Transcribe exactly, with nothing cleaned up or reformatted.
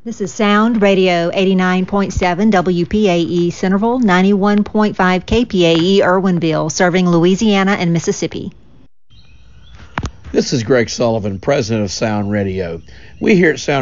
This is Sound Radio eighty-nine point seven W P A E Centerville, ninety-one point five K P A E Irwinville, serving Louisiana and Mississippi. This is Greg Sullivan, president of Sound Radio. We here at Sound